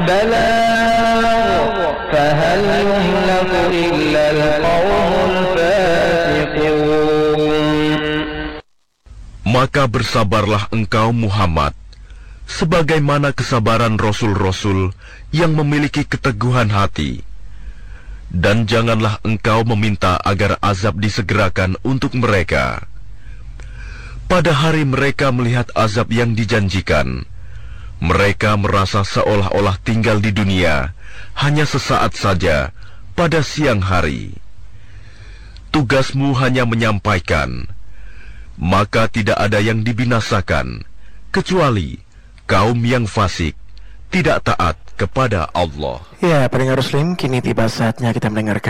balagh fahal yuhlaku illa al-qawmul fasiqun. Maka bersabarlah engkau Muhammad, sebagaimana kesabaran Rasul-Rasul yang memiliki keteguhan hati. Dan janganlah engkau meminta agar azab disegerakan untuk mereka. Pada hari mereka melihat azab yang dijanjikan, mereka merasa seolah-olah tinggal di dunia hanya sesaat saja pada siang hari. Tugasmu hanya menyampaikan, maka tidak ada yang dibinasakan, kecuali kaum yang fasik, tidak taat kepada Allah. Ya, pendengar Muslim, kini tiba saatnya kita mendengarkan